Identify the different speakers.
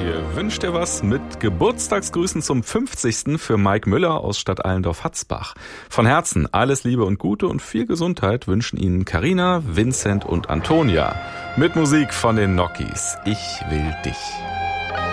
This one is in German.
Speaker 1: hier wünscht dir was mit Geburtstagsgrüßen zum 50. für Mike Müller aus Stadt Allendorf-Hatzbach. Von Herzen alles Liebe und Gute und viel Gesundheit wünschen Ihnen Carina, Vincent und Antonia. Mit Musik von den Nokis. Ich will dich.